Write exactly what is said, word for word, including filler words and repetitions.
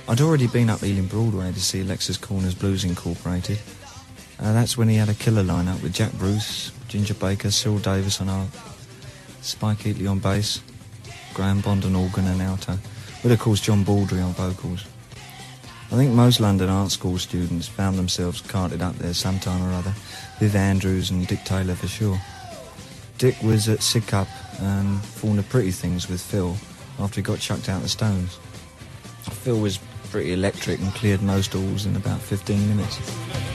I'd already been up Ealing Broadway to see Alexis Corner's Blues Incorporated. Uh, that's when he had a killer lineup with Jack Bruce, Ginger Baker, Cyril Davis on art, Spike Heatley on bass, Graham Bond on organ and alto, with of course John Baldry on vocals. I think most London art school students found themselves carted up there sometime or other, Viv Andrews and Dick Taylor for sure. Dick was at Sidcup and formed the Pretty Things with Phil after he got chucked out the Stones. Phil was pretty electric and cleared most halls in about fifteen minutes.